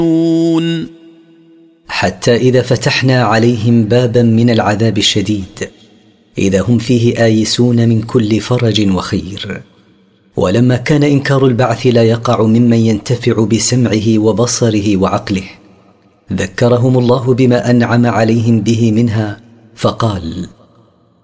حتى إذا فتحنا عليهم بابا من العذاب الشديد إذا هم فيه آيسون من كل فرج وخير. ولما كان إنكار البعث لا يقع ممن ينتفع بسمعه وبصره وعقله، ذكرهم الله بما أنعم عليهم به منها فقال: